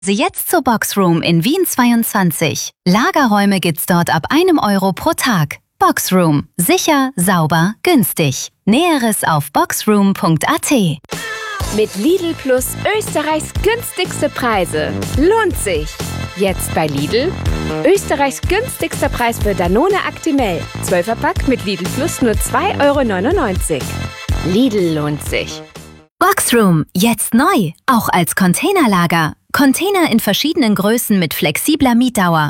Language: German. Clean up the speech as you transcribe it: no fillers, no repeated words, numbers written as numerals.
Sie jetzt zur Boxroom in Wien 22. Lagerräume gibt's dort ab 1 Euro pro Tag. Boxroom. Sicher, sauber, günstig. Näheres auf boxroom.at. Mit Lidl Plus Österreichs günstigste Preise. Lohnt sich! Jetzt bei Lidl. Österreichs günstigster Preis für Danone Actimel. 12er-Pack mit Lidl Plus nur 2,99 €. Lidl lohnt sich. Boxroom. Jetzt neu. Auch als Containerlager. Container in verschiedenen Größen mit flexibler Mietdauer.